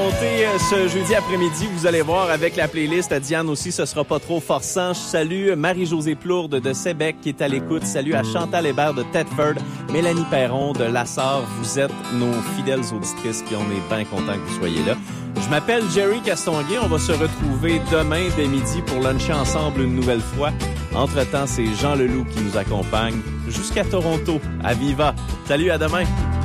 monter ce jeudi après-midi. Vous allez voir avec la playlist à Diane aussi, ce sera pas trop forçant. Je salue Marie-Josée Plourde de Sébec qui est à l'écoute. Salut à Chantal Hébert de Thetford, Mélanie Perron de Lassar. Vous êtes nos fidèles auditrices puis on est bien contents que vous soyez là. Je m'appelle Jerry Castonguay. On va se retrouver demain dès midi pour luncher ensemble une nouvelle fois. Entre-temps, c'est Jean Leloup qui nous accompagne jusqu'à Toronto. À Viva. Salut, à demain.